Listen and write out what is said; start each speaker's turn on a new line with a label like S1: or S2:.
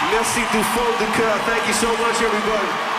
S1: Merci du fond du cœur. Thank you so much, everybody.